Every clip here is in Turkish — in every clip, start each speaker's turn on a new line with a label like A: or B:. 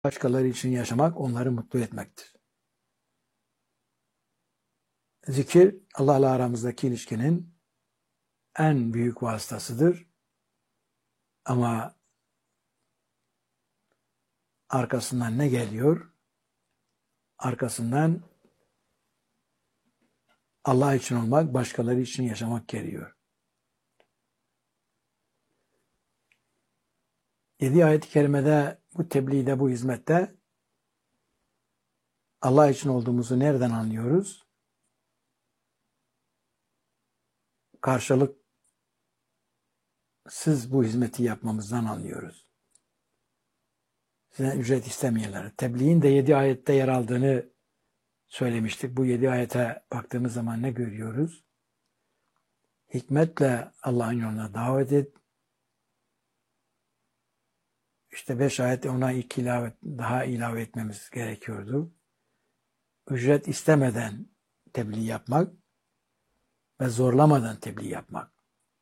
A: Başkaları için yaşamak, onları mutlu etmektir. Zikir, Allah'la aramızdaki ilişkinin en büyük vasıtasıdır. Ama arkasından ne geliyor? Arkasından Allah için olmak, başkaları için yaşamak geliyor. 7 ayet-i kerimede, bu tebliğde, bu hizmette Allah için olduğumuzu nereden anlıyoruz? Karşılıksız bu hizmeti yapmamızdan anlıyoruz. Sizden ücret istemeyenler. Tebliğin de 7 ayette yer aldığını söylemiştik. Bu 7 ayete baktığımız zaman ne görüyoruz? Hikmetle Allah'ın yoluna davet et. İşte 5 ayet, ona 2 daha ilave etmemiz gerekiyordu. Ücret istemeden tebliğ yapmak ve zorlamadan tebliğ yapmak.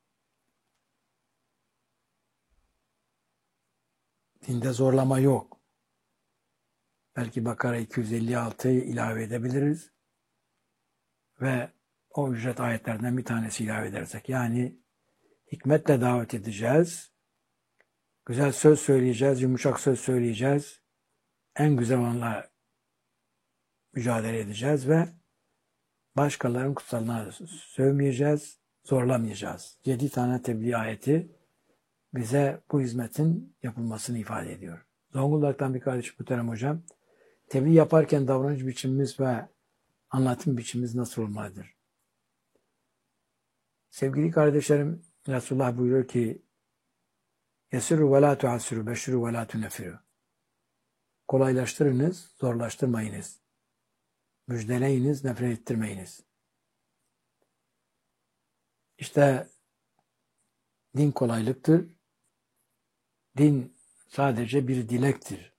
A: Dinde zorlama yok. Belki Bakara 256'yı ilave edebiliriz ve o ücret ayetlerden bir tanesi ilave edersek. Yani hikmetle davet edeceğiz. Güzel söz söyleyeceğiz, yumuşak söz söyleyeceğiz. En güzel onunla mücadele edeceğiz ve başkalarının kutsalına sövmeyeceğiz, zorlamayacağız. 7 tane tebliğ ayeti bize bu hizmetin yapılmasını ifade ediyor. Zonguldak'tan bir kardeşim Muhterem Hocam, tebliğ yaparken davranış biçimimiz ve anlatım biçimimiz nasıl olmalıdır? Sevgili kardeşlerim, Resulullah buyuruyor ki Yesiru ve la tuasiru, beşiru ve la tunefiru. Kolaylaştırınız, zorlaştırmayınız. Müjdeleyiniz, nefret ettirmeyiniz. İşte din kolaylıktır. Din sadece bir dilektir.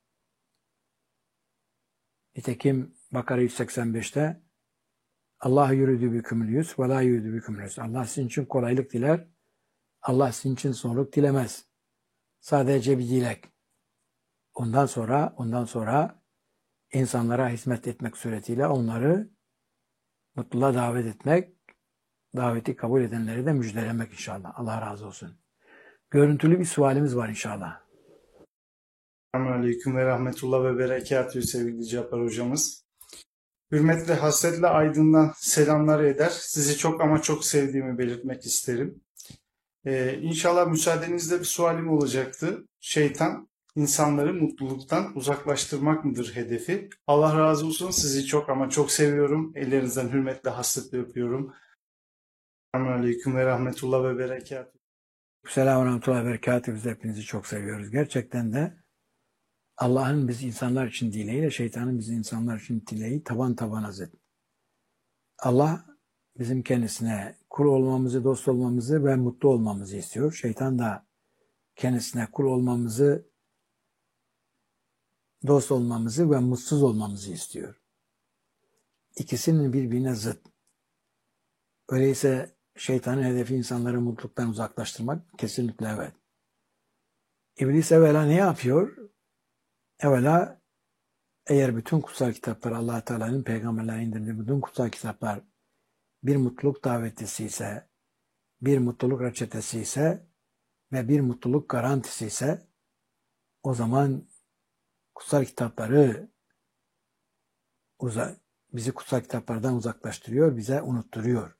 A: Nitekim Bakara 185'te Allah yuridu bikumul yusr ve la yuridu bikumul usr. Allah sizin için kolaylık diler. Allah sizin için zorluk dilemez. Sadece bir dilek. Ondan sonra insanlara hizmet etmek suretiyle onları mutluluğa davet etmek, daveti kabul edenleri de müjdelemek inşallah. Allah razı olsun. Görüntülü bir sualimiz var inşallah.
B: Selamünaleyküm ve rahmetullah ve berekatühü sevgili Cabbar hocamız. Hürmet ve hasretle Aydın'dan selamlar eder. Sizi çok ama çok sevdiğimi belirtmek isterim. İnşallah müsaadenizle bir sualim olacaktı. Şeytan insanları mutluluktan uzaklaştırmak mıdır hedefi? Allah razı olsun. Sizi çok ama çok seviyorum. Ellerinizden hürmetle hasretle öpüyorum. Selamünaleyküm ve rahmetullah ve berekatühü.
A: Selamun Rahmetullah ve Berekatühü. Biz hepinizi çok seviyoruz. Gerçekten de Allah'ın biz insanlar için dileğiyle şeytanın biz insanlar için dileği taban tabana zıt. Allah bizim kendisine kul olmamızı, dost olmamızı ve mutlu olmamızı istiyor. Şeytan da kendisine kul olmamızı, dost olmamızı ve mutsuz olmamızı istiyor. İkisinin birbirine zıt. Öyleyse şeytanın hedefi insanları mutluluktan uzaklaştırmak kesinlikle evet. İblis evvela ne yapıyor? Evvela eğer bütün kutsal kitaplar Allah Teala'nın peygamberlerine indirdiği bütün kutsal kitaplar bir mutluluk davetisi ise, bir mutluluk reçetesi ise ve bir mutluluk garantisi ise o zaman kutsal kitapları bizi kutsal kitaplardan uzaklaştırıyor, bize unutturuyor.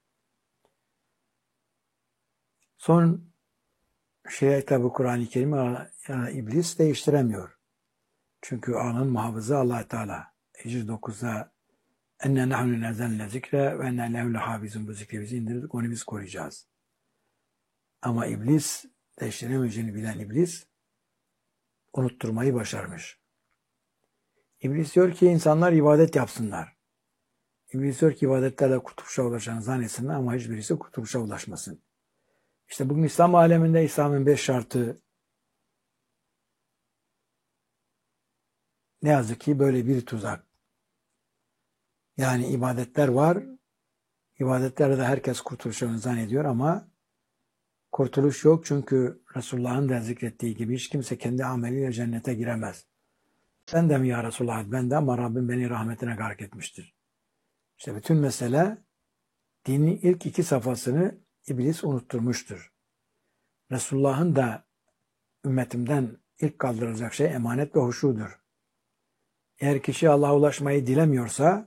A: Son tabi Kur'an-ı Kerim'i iblis değiştiremiyor. Çünkü anın muhafızı Allah Teala. Hicr 9'da enne nahnu nezzelne zikre ve enne lehu lehafizun, bu zikri bizi indirdik, onu biz koruyacağız. Ama iblis, değiştiremeyeceğini bilen iblis unutturmayı başarmış. İblis diyor ki insanlar ibadet yapsınlar. İblis diyor ki ibadetlerle kurtuluşa ulaşacağını zannetsinler ama hiçbirisi kurtuluşa ulaşmasın. İşte bugün İslam aleminde İslam'ın 5 şartı ne yazık ki böyle bir tuzak. Yani ibadetler var. İbadetlerde herkes kurtuluşunu zannediyor ama kurtuluş yok. Çünkü Resulullah'ın da zikrettiği gibi hiç kimse kendi ameliyle cennete giremez. Ben de mi ya Resulallah? Ben de, ama Rabbim beni rahmetine gark etmiştir. İşte bütün mesele, dinin ilk 2 safhasını iblis unutturmuştur. Resulullah'ın da ümmetimden ilk kaldırılacak şey emanet ve huşudur. Eğer kişi Allah'a ulaşmayı dilemiyorsa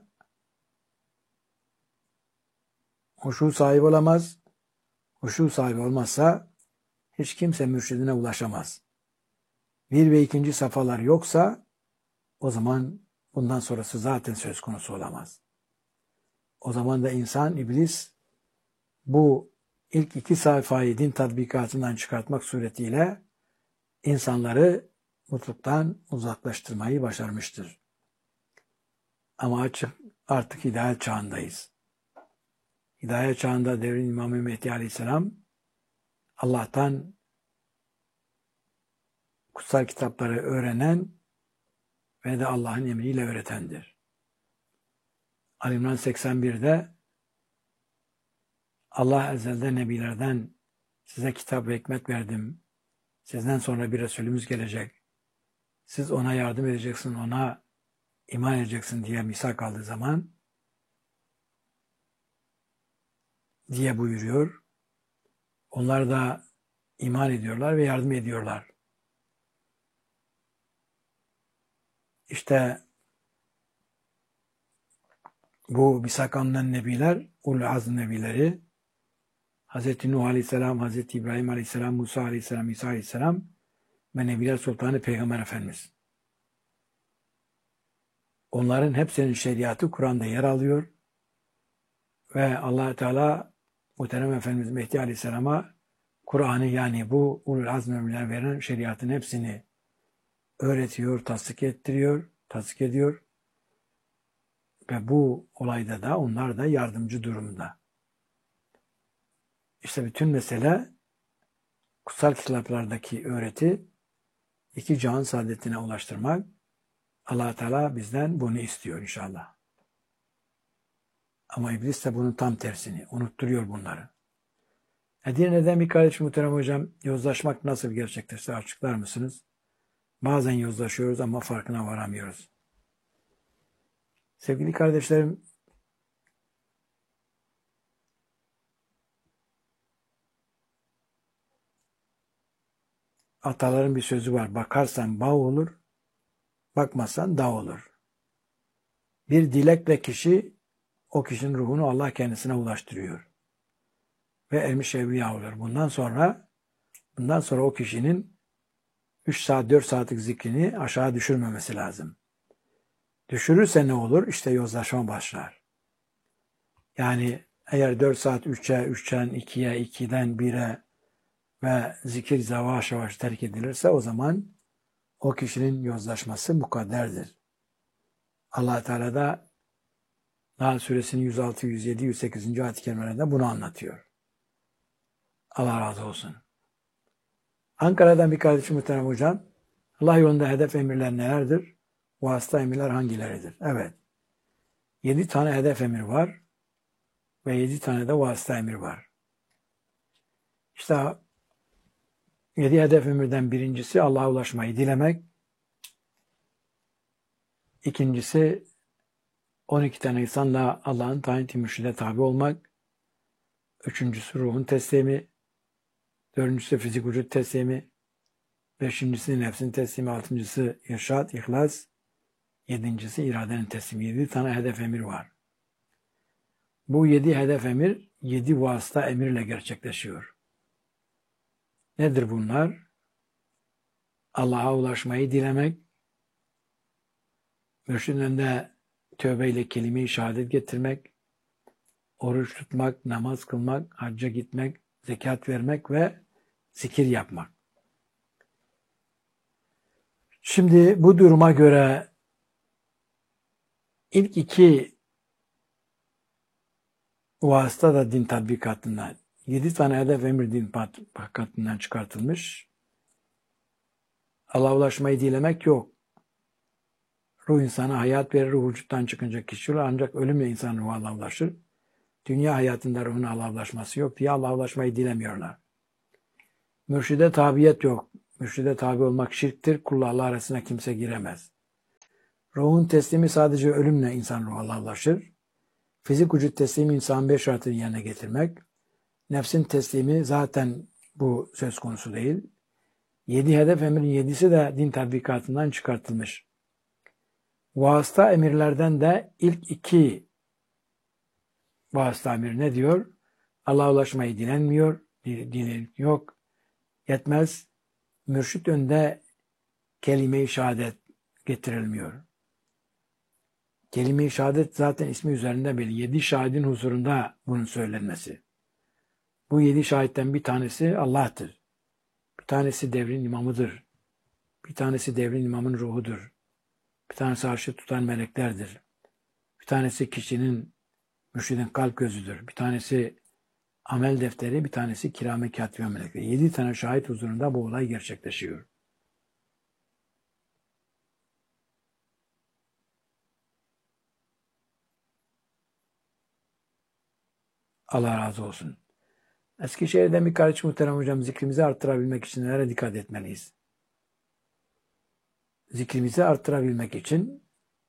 A: huşu sahibi olamaz. Huşu sahibi olmazsa hiç kimse mürşidine ulaşamaz. 1 ve 2. safhalar yoksa o zaman bundan sonrası zaten söz konusu olamaz. O zaman da insan, iblis bu ilk 2 sayfayı din tatbikatından çıkartmak suretiyle insanları mutluluktan uzaklaştırmayı başarmıştır. Ama artık hidayet çağındayız. Hidayet çağında devrin İmam Mehdi Aleyhisselam Allah'tan kutsal kitapları öğrenen ve de Allah'ın emriyle öğretendir. Ali İmran 81'de Allah ezelden nebilerden size kitap ve hikmet verdim. Sizden sonra bir Resulümüz gelecek. Siz ona yardım edeceksin, ona iman edeceksin diye misak aldığı zaman diye buyuruyor. Onlar da iman ediyorlar ve yardım ediyorlar. İşte bu misak alınan nebiler, ulul azm nebileri, Hz. Nuh Aleyhisselam, Hz. İbrahim Aleyhisselam, Musa Aleyhisselam, İsa Aleyhisselam ve Nebiler Sultanı Peygamber Efendimiz. Onların hepsinin şeriatı Kur'an'da yer alıyor ve Allah Teala Muhterem Efendimiz Mehdi Aleyhisselam'a Kur'an'ı, yani bu ulul azm nebiler veren şeriatın hepsini öğretiyor, tasdik ettiriyor, tasdik ediyor ve bu olayda da onlar da yardımcı durumda. İşte bütün mesele kutsal kitaplardaki öğreti 2 cihan saadetine ulaştırmak. Allah Teala bizden bunu istiyor inşallah. Ama iblis de bunun tam tersini unutturuyor bunları. Edirne'den bir kardeşim, muhterem hocam, yozlaşmak nasıl gerçekleşir, açıklar mısınız? Bazen yozlaşıyoruz ama farkına varamıyoruz. Sevgili kardeşlerim, ataların bir sözü var. Bakarsan bağ olur, bakmazsan dağ olur. Bir dilekle kişi, o kişinin ruhunu Allah kendisine ulaştırıyor. Ve ermiş evliya olur. Bundan sonra o kişinin 3 saat 4 saatlik zikrini aşağı düşürmemesi lazım. Düşürürse ne olur? İşte yozlaşma başlar. Yani eğer 4 saat 3'ten 2'ye, 2'den 1'e ve zikir yavaş yavaş terk edilirse o zaman o kişinin yozlaşması mukadderdir. Allah Teala da Nahl Suresinin 106, 107, 108. ayet-i kerimelerinde bunu anlatıyor. Allah razı olsun. Ankara'dan bir kardeşim, muhterem hocam, Allah yolunda hedef emirler nelerdir? Vasıta emirler hangileridir? Evet. 7 tane hedef emir var ve 7 tane de vasıta emir var. İşte 7 hedef emirden birincisi Allah'a ulaşmayı dilemek. İkincisi 12 tane insanla Allah'ın tayin mürşide tabi olmak. Üçüncüsü ruhun teslimi. Dördüncüsü fizik vücut teslimi. Beşincisi nefsin teslimi. Altıncısı irşad, ihlas. Yedincisi iradenin teslimi. 7 tane hedef emir var. Bu 7 hedef emir 7 vasıta emirle gerçekleşiyor. Nedir bunlar? Allah'a ulaşmayı dilemek, mürşidin önünde tövbeyle kelime-i şehadet getirmek, oruç tutmak, namaz kılmak, hacca gitmek, zekat vermek ve zikir yapmak. Şimdi bu duruma göre ilk 2 vasıta da din tatbikatından, 7 tane hedef emir din tatbikatından çıkartılmış. Allah'a ulaşmayı dilemek yok. Ruh insana hayat verir, ruh vücuttan çıkınca kişi olur, ancak ölümle insan ruhu Allah'a ulaşır. Dünya hayatında ruhun Allah'a ulaşması yok diye Allah'a ulaşmayı dilemiyorlar. Mürşide tabiyet yok. Mürşide tabi olmak şirktir. Kulla Allah arasına kimse giremez. Ruhun teslimi sadece ölümle insan ruhu Allah'laşır. Fizik vücut teslimi insanın 5 şartını yerine getirmek. Nefsin teslimi zaten bu söz konusu değil. 7 hedef emrin 7'si de din tatbikatından çıkartılmış. Vasıta emirlerden de ilk 2 vasıta emir ne diyor? Allah'a ulaşmayı dilenmiyor, dinin yok, yetmez. Mürşit önünde kelime-i şehadet getirilmiyor. Kelime-i şehadet zaten ismi üzerinde belli. 7 şahidin huzurunda bunun söylenmesi. Bu 7 şahitten bir tanesi Allah'tır. Bir tanesi devrin imamıdır. Bir tanesi devrin imamın ruhudur. Bir tanesi arşı tutan meleklerdir. Bir tanesi kişinin, mürşidin kalp gözüdür. Bir tanesi amel defteri, bir tanesi kirame katibe melekleri. 7 tane şahit huzurunda bu olay gerçekleşiyor. Allah razı olsun. Eskişehir'den bir kardeş muhterem hocam, zikrimizi arttırabilmek için nelere dikkat etmeliyiz? Zikrimizi arttırabilmek için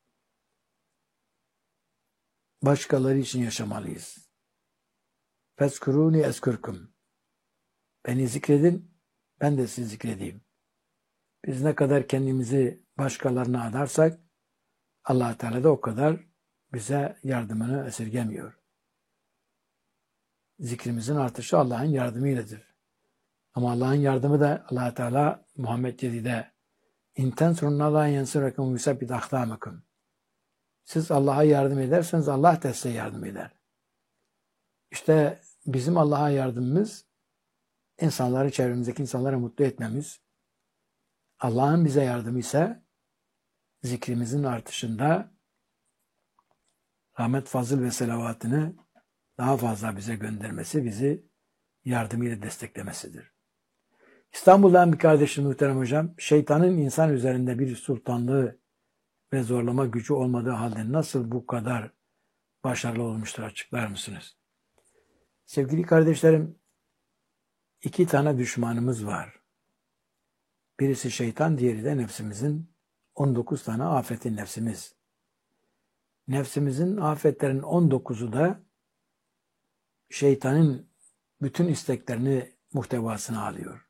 A: başkaları için yaşamalıyız. Fezkuruni eskurkum. Beni zikredin, ben de sizi zikredeyim. Biz ne kadar kendimizi başkalarına adarsak, Allah Teala da o kadar bize yardımını esirgemiyor. Zikrimizin artışı Allah'ın yardımıyladır. Ama Allah'ın yardımı da Allah Teala Muhammed 7'de İn tensurunallah yensurekum yusabbit akdamakum. Siz Allah'a yardım ederseniz Allah da size yardım eder. İşte bizim Allah'a yardımımız insanları, çevremizdeki insanları mutlu etmemiz. Allah'ın bize yardımı ise zikrimizin artışında rahmet, fazıl ve selavatını daha fazla bize göndermesi, bizi yardımıyla desteklemesidir. İstanbul'dan bir kardeşim muhterem hocam, şeytanın insan üzerinde bir sultanlığı ve zorlama gücü olmadığı halde nasıl bu kadar başarılı olmuştur, açıklar mısınız? Sevgili kardeşlerim, 2 tane düşmanımız var. Birisi şeytan, diğeri de nefsimizin 19 tane afeti nefsimiz. Nefsimizin afetlerin 19'u da şeytanın bütün isteklerini muhtevasına alıyor.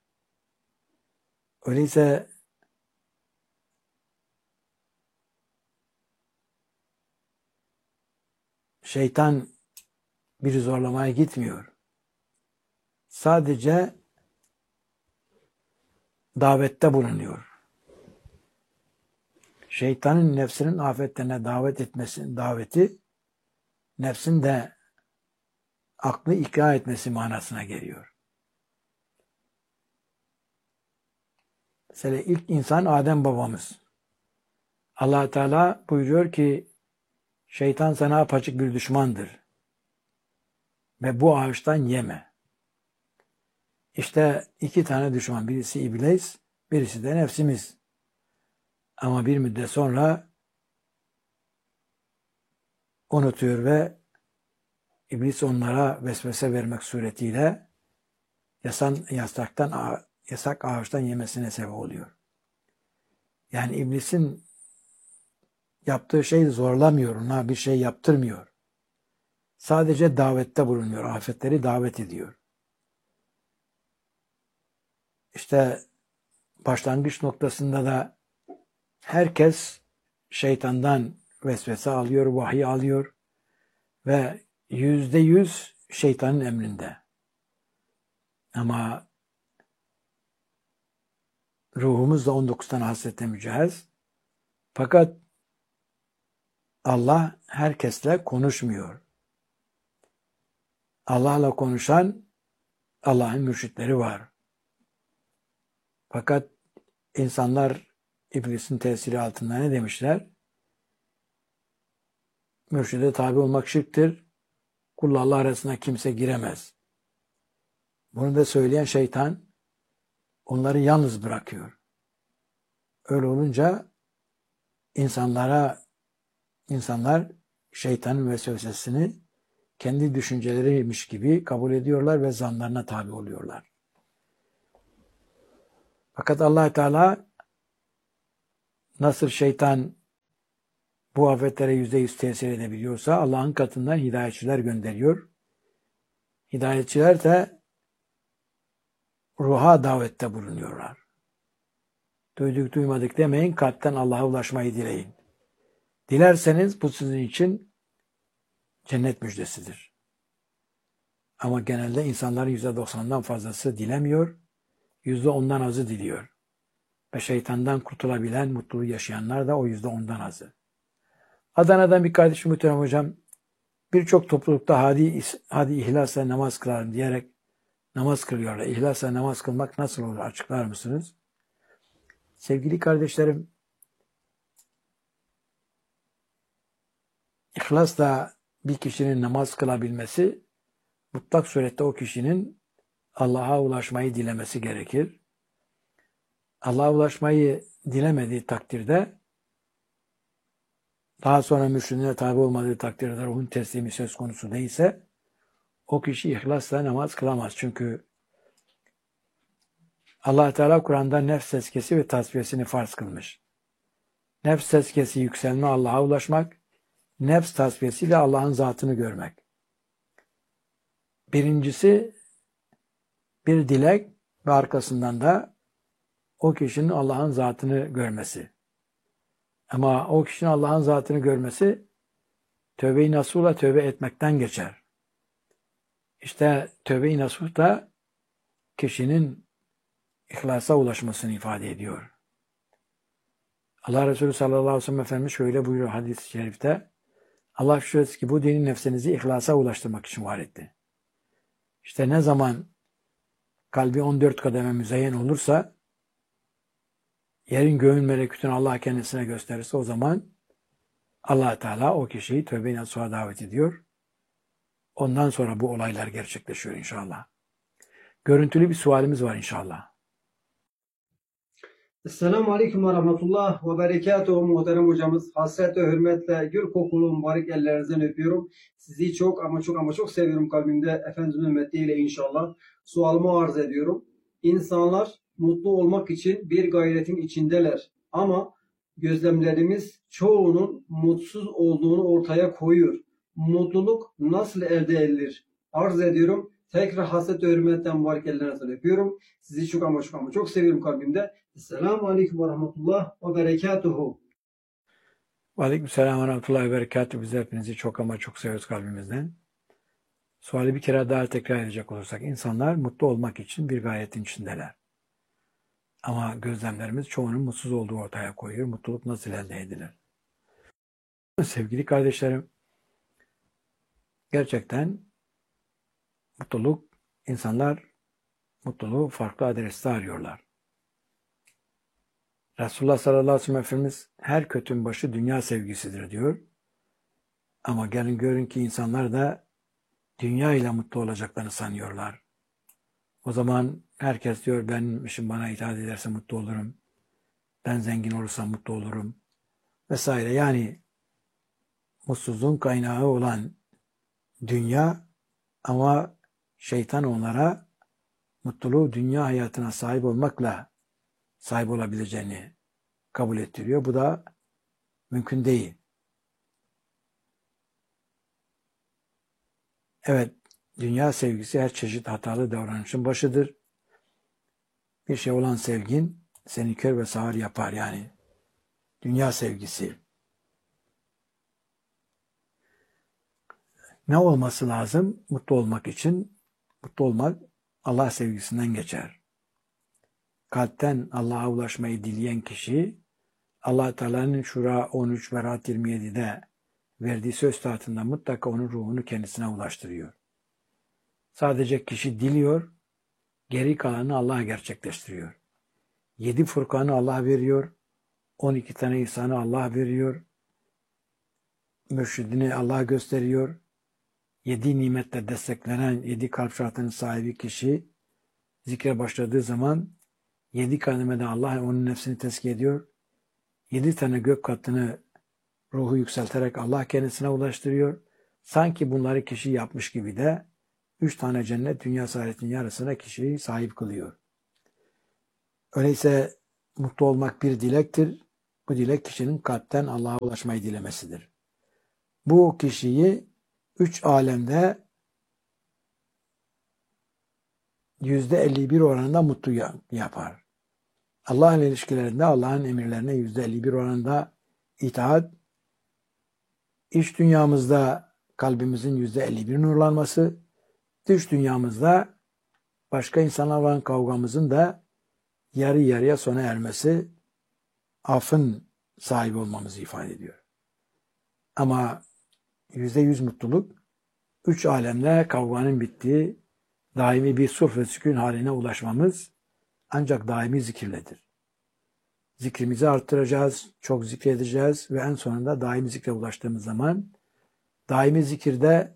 A: Öyleyse şeytan bir zorlamaya gitmiyor. Sadece davette bulunuyor. Şeytanın nefsinin afetlerine davet etmesi, daveti nefsin de aklı ikna etmesi manasına geliyor. Mesela ilk insan Adem babamız. Allah Teala buyuruyor ki şeytan sana apaçık bir düşmandır ve bu ağaçtan yeme. İşte 2 tane düşman. Birisi iblis, birisi de nefsimiz. Ama bir müddet sonra unutuyor ve iblis onlara vesvese vermek suretiyle yasak ağaçtan yemesine sebep oluyor. Yani iblisin yaptığı şey zorlamıyor, ona bir şey yaptırmıyor. Sadece davette bulunuyor, afetleri davet ediyor. İşte başlangıç noktasında da herkes şeytandan vesvese alıyor, vahiy alıyor ve %100 şeytanın emrinde. Ama ruhumuz da 19 tane hasretle mücehhez. Fakat Allah herkesle konuşmuyor. Allah'la konuşan Allah'ın mürşitleri var. Fakat insanlar iblisin tesiri altında ne demişler? Mürşide tabi olmak şirktir. Kulla Allah arasına kimse giremez. Bunu da söyleyen şeytan onları yalnız bırakıyor. Öyle olunca insanlar şeytanın vesvesesini kendi düşünceleriymiş gibi kabul ediyorlar ve zanlarına tabi oluyorlar. Fakat Allah Teala nasıl şeytan bu afetlere %100 tesir edebiliyorsa Allah'ın katından hidayetçiler gönderiyor. Hidayetçiler de ruha davette bulunuyorlar. Duyduk duymadık demeyin, kalpten Allah'a ulaşmayı dileyin. Dilerseniz bu sizin için cennet müjdesidir. Ama genelde insanların %90'dan fazlası dilemiyor, %10'dan azı diliyor. Ve şeytandan kurtulabilen, mutluluğu yaşayanlar da o %10'dan azı. Adana'dan bir kardeşim muhterem hocam, birçok toplulukta hadi ihlasla namaz kılarım diyerek namaz kılıyorlar. İhlasla namaz kılmak nasıl olur açıklar mısınız? Sevgili kardeşlerim, İhlasla bir kişinin namaz kılabilmesi, mutlak surette o kişinin Allah'a ulaşmayı dilemesi gerekir. Allah'a ulaşmayı dilemediği takdirde, daha sonra mürşidine tabi olmadığı takdirde ruhun teslimi söz konusu değilse, o kişi ihlasla namaz kılamaz. Çünkü Allah Teala Kur'an'da nefs tezkiyesi ve tasfiyesini farz kılmış. Nefs tezkiyesi yükselme, Allah'a ulaşmak, nefs tasfiyesiyle Allah'ın zatını görmek. Birincisi bir dilek ve arkasından da o kişinin Allah'ın zatını görmesi. Ama o kişinin Allah'ın zatını görmesi tövbe-i nasuhla tövbe etmekten geçer. İşte tövbe-i nasuh da kişinin ihlasa ulaşmasını ifade ediyor. Allah Resulü sallallahu aleyhi ve sellem Efendimiz şöyle buyuruyor hadis-i şerifte: Allah şüphesiz ki bu dinin nefsinizi ihlasa ulaştırmak için var etti. İşte ne zaman kalbi 14 kademe müzeyyen olursa, yerin göğün melekutunu Allah kendisine gösterirse, o zaman Allah Teala o kişiyi tövbe-i nasuha davet ediyor. Ondan sonra bu olaylar gerçekleşiyor inşallah. Görüntülü bir sualimiz var inşallah.
C: Esselamu Aleyküm ve Rahmetullah ve Berekatuhu muhterem hocamız. Hasretle, hürmetle, gül kokulu mübarek ellerinizden öpüyorum. Sizi çok ama çok ama çok seviyorum kalbimde. Efendimizin ümmetiyle inşallah. Sualımı arz ediyorum. İnsanlar mutlu olmak için bir gayretin içindeler. Ama gözlemlerimiz çoğunun mutsuz olduğunu ortaya koyuyor. Mutluluk nasıl elde edilir? Arz ediyorum. Tekrar hasretle, hürmetle mübarek ellerinizden öpüyorum. Sizi çok ama çok ama çok seviyorum kalbimde. Esselamu Aleyküm ve Rahmetullah ve Berekatuhu.
A: Aleykümselam ve rahmetullahi ve berekatuhu. Biz hepinizi çok ama çok seviyoruz kalbimizden. Suali bir kere daha tekrar edecek olursak, insanlar mutlu olmak için bir gayetin içindeler. Ama gözlemlerimiz çoğunun mutsuz olduğu ortaya koyuyor. Mutluluk nasıl elde edilir? Sevgili kardeşlerim, gerçekten insanlar mutluluğu farklı adreste arıyorlar. Resulullah sallallahu aleyhi ve sellem Efendimiz her kötünün başı dünya sevgisidir diyor. Ama gelin görün ki insanlar da dünya ile mutlu olacaklarını sanıyorlar. O zaman herkes diyor, benim işim bana itaat ederse mutlu olurum. Ben zengin olursam mutlu olurum. Vesaire. Yani mutsuzluğun kaynağı olan dünya, ama şeytan onlara mutluluğu dünya hayatına sahip olmakla sahip olabileceğini kabul ettiriyor. Bu da mümkün değil. Evet, dünya sevgisi her çeşit hatalı davranışın başıdır. Bir şey olan sevgin seni kör ve sağır yapar yani. Dünya sevgisi. Ne olması lazım mutlu olmak için? Mutlu olmak Allah sevgisinden geçer. Kalpten Allah'a ulaşmayı dileyen kişi, Allah Teala'nın Şura 13 ve Rahat 27'de verdiği söz tahtında mutlaka onun ruhunu kendisine ulaştırıyor. Sadece kişi diliyor, geri kalanını Allah gerçekleştiriyor. 7 Furkan'ı Allah veriyor, 12 tane ihsanı Allah veriyor, mürşidini Allah gösteriyor. 7 nimetle desteklenen 7 kalp şartının sahibi kişi zikre başladığı zaman 7 kademede Allah onun nefsini tezkiye ediyor. 7 tane gök katını ruhu yükselterek Allah kendisine ulaştırıyor. Sanki bunları kişi yapmış gibi de 3 tane cennet dünya saadetinin yarısına kişiyi sahip kılıyor. Öyleyse mutlu olmak bir dilektir. Bu dilek kişinin kalpten Allah'a ulaşmayı dilemesidir. Bu kişiyi 3 alemde %51 oranında mutlu yapar. Allah'ın ilişkilerinde Allah'ın emirlerine %51 oranında itaat, iç dünyamızda kalbimizin %51 nurlanması, dış dünyamızda başka insanlarla olan kavgamızın da yarı yarıya sona ermesi, affın sahibi olmamızı ifade ediyor. Ama %100 mutluluk, 3 alemde kavganın bittiği, daimi bir sulh ve sükun haline ulaşmamız ancak daimi zikirledir. Zikrimizi arttıracağız, çok zikredeceğiz ve en sonunda daimi zikre ulaştığımız zaman daimi zikirde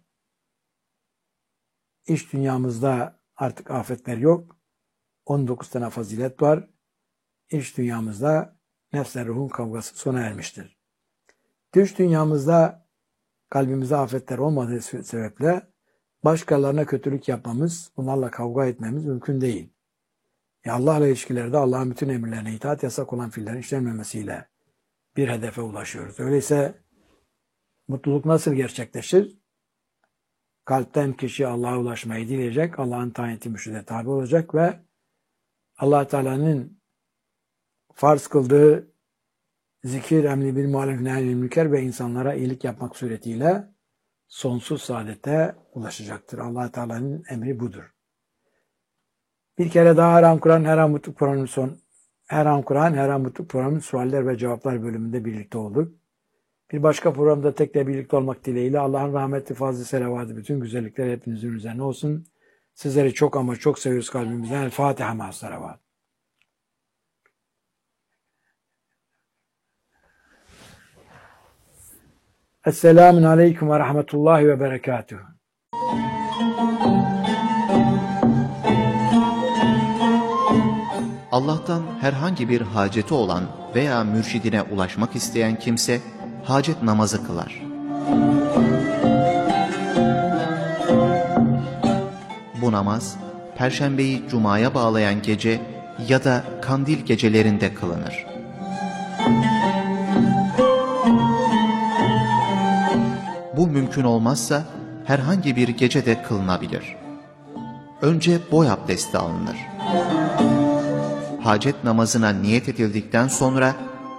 A: iç dünyamızda artık afetler yok. 19 tane fazilet var. İç dünyamızda nefsle ruhun kavgası sona ermiştir. Dış dünyamızda kalbimizde afetler olmadığı sebeple başkalarına kötülük yapmamız, bunlarla kavga etmemiz mümkün değil. Allah'la ilişkilerde Allah'ın bütün emirlerine itaat, yasak olan fiillerin işlenmemesiyle bir hedefe ulaşıyoruz. Öyleyse mutluluk nasıl gerçekleşir? Kalpten kişi Allah'a ulaşmayı dileyecek, Allah'ın tayin ettiği mürşide tabi olacak ve Allah Teala'nın farz kıldığı zikir, emri bil maruf, nehy'il münker ve insanlara iyilik yapmak suretiyle sonsuz saadete ulaşacaktır. Allah Teala'nın emri budur. Bir kere daha Her An Kur'an, Her An Mutluluk programının sualler ve cevaplar bölümünde birlikte olduk. Bir başka programda tekrar birlikte olmak dileğiyle Allah'ın rahmeti, fazlı, selavatı, bütün güzellikler hepinizin üzerine olsun. Sizleri çok ama çok seviyoruz kalbimizden. El Fatiha ma'as salavat. Esselamun aleyküm ve rahmetullahi ve berekatuhu.
D: Allah'tan herhangi bir haceti olan veya mürşidine ulaşmak isteyen kimse hacet namazı kılar. Bu namaz, Perşembeyi Cuma'ya bağlayan gece ya da kandil gecelerinde kılınır. Bu mümkün olmazsa herhangi bir gecede kılınabilir. Önce boy abdesti alınır. Hacet namazına niyet edildikten sonra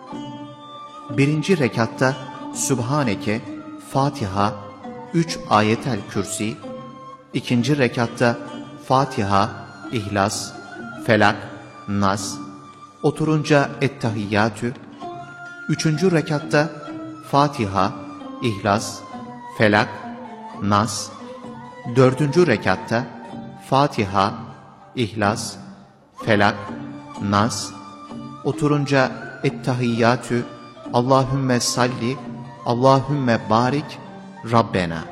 D: 1. rekatta Sübhaneke, Fatiha, 3 ayetel kürsi, 2. rekatta Fatiha, İhlas, Felak, Nas, oturunca Ettehiyyatü, 3. rekatta Fatiha, İhlas, Felak, Nas, 4. rekatta Fatiha, İhlas, Felak, Nas, oturunca Ettehiyyatü, Allahümme salli, Allahümme barik, Rabbena.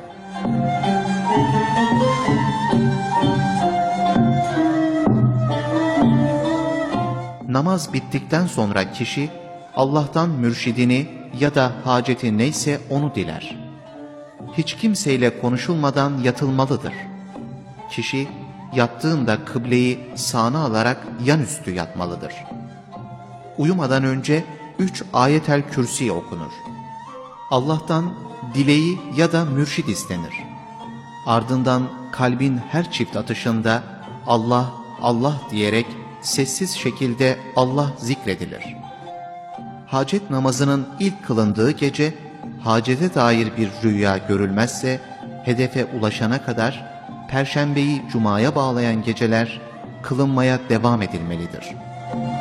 D: Namaz bittikten sonra kişi Allah'tan mürşidini ya da haceti neyse onu diler. Hiç kimseyle konuşulmadan yatılmalıdır. Kişi yattığında kıbleyi sağına alarak yanüstü yatmalıdır. Uyumadan önce 3 ayetel kürsi okunur. Allah'tan dileği ya da mürşid istenir. Ardından kalbin her çift atışında Allah, Allah diyerek sessiz şekilde Allah zikredilir. Hacet namazının ilk kılındığı gece hacete dair bir rüya görülmezse hedefe ulaşana kadar Perşembeyi Cuma'ya bağlayan geceler kılınmaya devam edilmelidir.